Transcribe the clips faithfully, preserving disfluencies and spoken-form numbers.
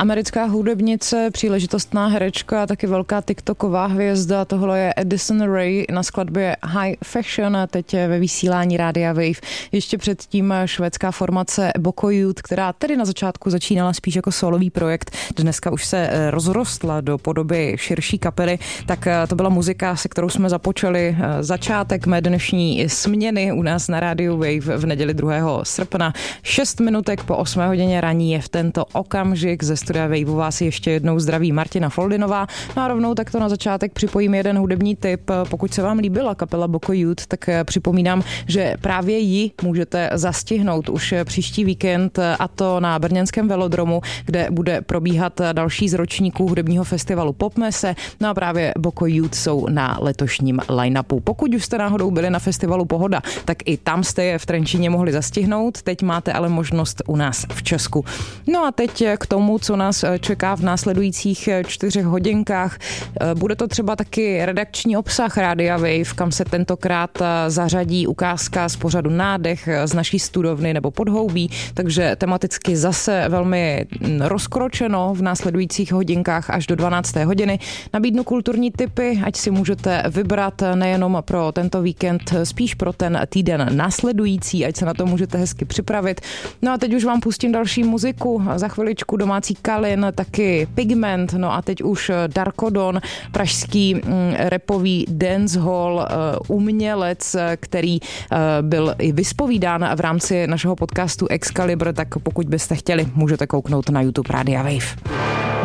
Americká hudebnice, příležitostná herečka a taky velká tiktoková hvězda. Tohle je Addison Rae na skladbě High Fashion, teď ve vysílání Rádia Wave. Ještě předtím švédská formace Boko Youth, která tedy na začátku začínala spíš jako solový projekt, dneska už se rozrostla do podoby širší kapely, tak to byla muzika, se kterou jsme započali začátek mé dnešní směny u nás na Rádiu Wave v neděli druhého srpna. Šest minutek po osmé hodině raní je v tento okamžik. Ze studia Wave vás ještě jednou zdraví Martina Foldinová. No a rovnou takto na začátek připojím jeden hudební tip. Pokud se vám líbila kapela Boko Youth, tak připomínám, že právě ji můžete zastihnout už příští víkend, a to na brněnském velodromu, kde bude probíhat další z ročníků hudebního festivalu Popmese. No a právě Boko Youth jsou na letošním line-upu. Pokud už jste náhodou byli na festivalu Pohoda, tak i tam jste je v Trenčíně mohli zastihnout. Teď máte ale možnost u nás v Česku. No a teď k tomu, co nás čeká v následujících čtyřech hodinkách. Bude to třeba taky redakční obsah Rádia Wave, kam se tentokrát zařadí ukázka z pořadu Nádech z naší studovny nebo Podhoubí, takže tematicky zase velmi rozkročeno v následujících hodinkách až do dvanácté hodiny. Nabídnu kulturní tipy, ať si můžete vybrat nejenom pro tento víkend, spíš pro ten týden následující, ať se na to můžete hezky připravit. No a teď už vám pustím další muziku. Za chviličku domácí Kalin, taky Pigment, no a teď už Darkodon, pražský mm, rapový dancehall uh, umělec, který uh, byl i vyspovídán v rámci našeho podcastu Excalibur, tak pokud byste chtěli, můžete kouknout na YouTube Rádia Wave.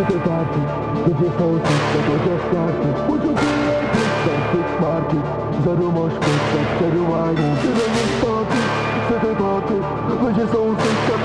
Za domažkou, tak se dovádí, ty není zpátky, chcete táky, leže soused,